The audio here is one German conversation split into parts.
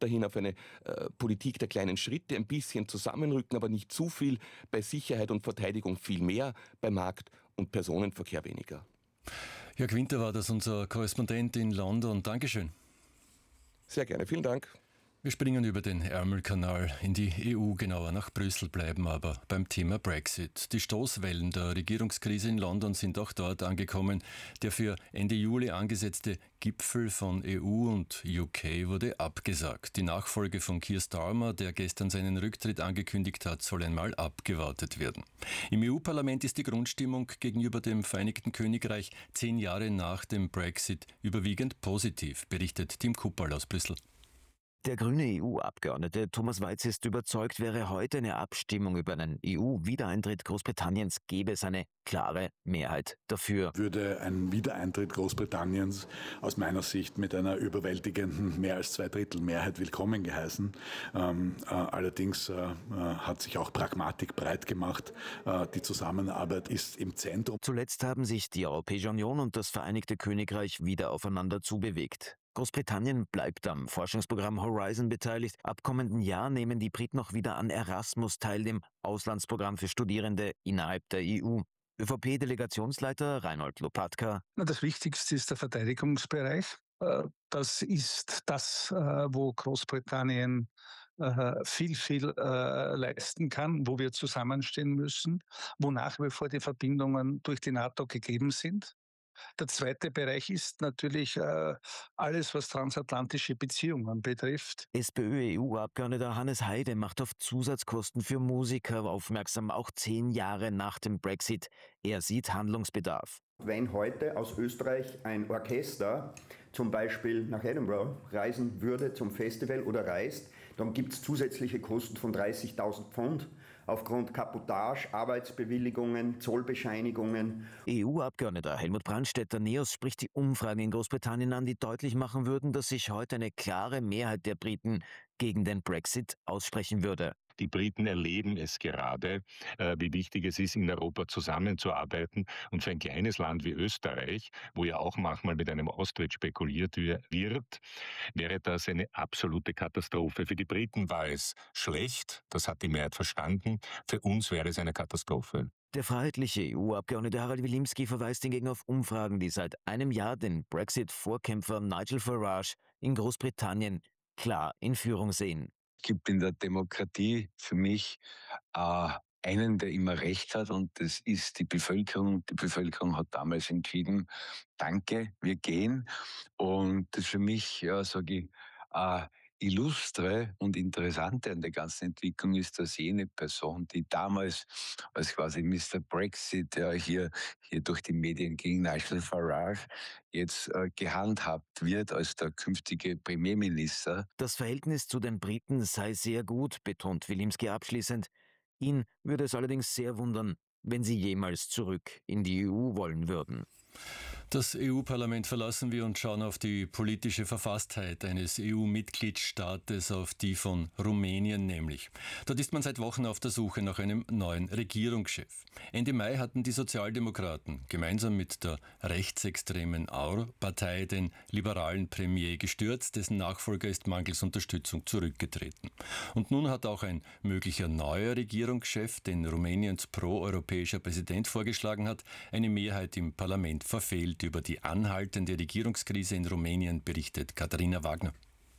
weiterhin auf eine Politik der kleinen Schritte, ein bisschen zusammenrücken, aber nicht zu viel, bei Sicherheit und Verteidigung viel mehr, bei Markt- und Personenverkehr weniger. Jörg Winter war das, unser Korrespondent in London. Dankeschön. Sehr gerne, vielen Dank. Wir springen über den Ärmelkanal in die EU, genauer nach Brüssel, bleiben aber beim Thema Brexit. Die Stoßwellen der Regierungskrise in London sind auch dort angekommen. Der für Ende Juli angesetzte Gipfel von EU und UK wurde abgesagt. Die Nachfolge von Keir Starmer, der gestern seinen Rücktritt angekündigt hat, soll einmal abgewartet werden. Im EU-Parlament ist die Grundstimmung gegenüber dem Vereinigten Königreich 10 Jahre nach dem Brexit überwiegend positiv, berichtet Tim Kupperl aus Brüssel. Der grüne EU-Abgeordnete Thomas Waitz ist überzeugt, wäre heute eine Abstimmung über einen EU-Wiedereintritt Großbritanniens, gäbe es eine klare Mehrheit dafür. Würde ein Wiedereintritt Großbritanniens aus meiner Sicht mit einer überwältigenden mehr als 2/3 Mehrheit willkommen geheißen. Allerdings hat sich auch Pragmatik breit gemacht. Die Zusammenarbeit ist im Zentrum. Zuletzt haben sich die Europäische Union und das Vereinigte Königreich wieder aufeinander zubewegt. Großbritannien bleibt am Forschungsprogramm Horizon beteiligt. Ab kommenden Jahr nehmen die Briten noch wieder an Erasmus teil, dem Auslandsprogramm für Studierende innerhalb der EU. ÖVP-Delegationsleiter Reinhold Lopatka. Das Wichtigste ist der Verteidigungsbereich. Das ist das, wo Großbritannien viel leisten kann, wo wir zusammenstehen müssen, wo nach wie vor die Verbindungen durch die NATO gegeben sind. Der zweite Bereich ist natürlich alles, was transatlantische Beziehungen betrifft. SPÖ-EU-Abgeordneter Hannes Heide macht auf Zusatzkosten für Musiker aufmerksam, auch 10 Jahre nach dem Brexit. Er sieht Handlungsbedarf. Wenn heute aus Österreich ein Orchester zum Beispiel nach Edinburgh reisen würde zum Festival oder reist, dann gibt es zusätzliche Kosten von 30.000 Pfund aufgrund Kabotage, Arbeitsbewilligungen, Zollbescheinigungen. EU-Abgeordneter Helmut Brandstätter NEOS spricht die Umfragen in Großbritannien an, die deutlich machen würden, dass sich heute eine klare Mehrheit der Briten gegen den Brexit aussprechen würde. Die Briten erleben es gerade, wie wichtig es ist, in Europa zusammenzuarbeiten. Und für ein kleines Land wie Österreich, wo ja auch manchmal mit einem Austritt spekuliert wird, wäre das eine absolute Katastrophe. Für die Briten war es schlecht, das hat die Mehrheit verstanden. Für uns wäre es eine Katastrophe. Der freiheitliche EU-Abgeordnete Harald Wilimski verweist hingegen auf Umfragen, die seit einem Jahr den Brexit-Vorkämpfer Nigel Farage in Großbritannien klar in Führung sehen. Es gibt in der Demokratie für mich einen, der immer Recht hat, und das ist die Bevölkerung. Die Bevölkerung hat damals entschieden, danke, wir gehen. Und das für mich, sage ich, illustre und interessante an der ganzen Entwicklung ist, dass jene Person, die damals als quasi Mr. Brexit hier durch die Medien gegen Nigel Farage jetzt gehandhabt wird als der künftige Premierminister. Das Verhältnis zu den Briten sei sehr gut, betont Wilimski abschließend. Ihn würde es allerdings sehr wundern, wenn sie jemals zurück in die EU wollen würden. Das EU-Parlament verlassen wir und schauen auf die politische Verfasstheit eines EU-Mitgliedstaates, auf die von Rumänien nämlich. Dort ist man seit Wochen auf der Suche nach einem neuen Regierungschef. Ende Mai hatten die Sozialdemokraten gemeinsam mit der rechtsextremen AUR-Partei den liberalen Premier gestürzt, dessen Nachfolger ist mangels Unterstützung zurückgetreten. Und nun hat auch ein möglicher neuer Regierungschef, den Rumäniens pro-europäischer Präsident vorgeschlagen hat, eine Mehrheit im Parlament verfehlt. Über die anhaltende Regierungskrise in Rumänien berichtet Katharina Wagner.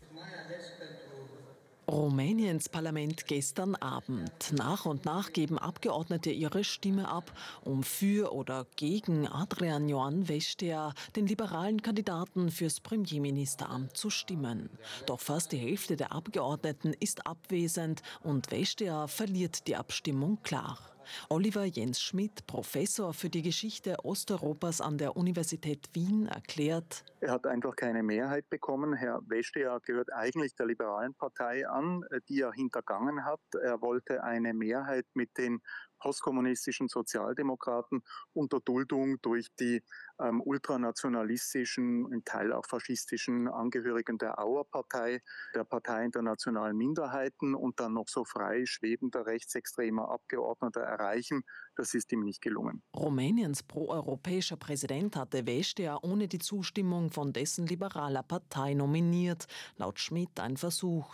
Rumäniens Parlament gestern Abend. Nach und nach geben Abgeordnete ihre Stimme ab, um für oder gegen Adrian Ioan Vestea, den liberalen Kandidaten fürs Premierministeramt, zu stimmen. Doch fast die Hälfte der Abgeordneten ist abwesend und Vestea verliert die Abstimmung klar. Oliver Jens Schmidt, Professor für die Geschichte Osteuropas an der Universität Wien, erklärt: Er hat einfach keine Mehrheit bekommen. Herr Vestea gehört eigentlich der liberalen Partei an, die er hintergangen hat. Er wollte eine Mehrheit mit den postkommunistischen Sozialdemokraten unter Duldung durch die ultranationalistischen, im Teil auch faschistischen Angehörigen der Auer-Partei, der Partei der nationalen Minderheiten und dann noch so frei schwebender rechtsextremer Abgeordneter erreichen. Das ist ihm nicht gelungen. Rumäniens proeuropäischer Präsident hatte Vestea ohne die Zustimmung von dessen liberaler Partei nominiert. Laut Schmidt ein Versuch